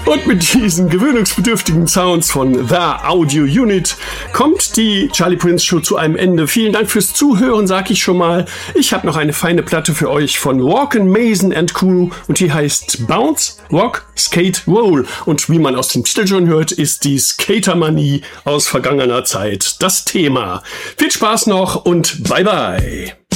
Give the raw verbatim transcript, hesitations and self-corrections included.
Und mit diesen gewöhnungsbedürftigen Sounds von The Audio Unit kommt die Charlie Prince Show zu einem Ende. Vielen Dank fürs Zuhören, sag ich schon mal. Ich habe noch eine feine Platte für euch von Walken, Mason and Crew und die heißt Bounce, Rock, Skate, Roll. Und wie man aus dem Titel schon hört, ist die Skatermanie aus vergangener Zeit das Thema. Viel Spaß noch und bye bye.